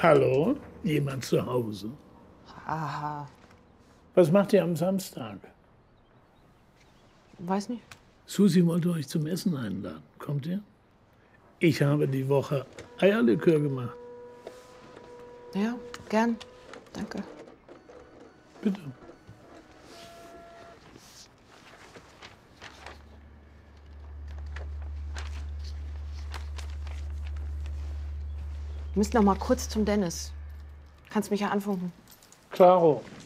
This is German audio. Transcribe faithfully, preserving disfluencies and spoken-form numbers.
Hallo? Jemand zu Hause? Aha. Was macht ihr am Samstag? Weiß nicht. Susi wollte euch zum Essen einladen. Kommt ihr? Ich habe die Woche Eierlikör gemacht. Ja, gern. Danke. Bitte. Wir müssen noch mal kurz zum Dennis. Kannst mich ja anfunken. Klaro.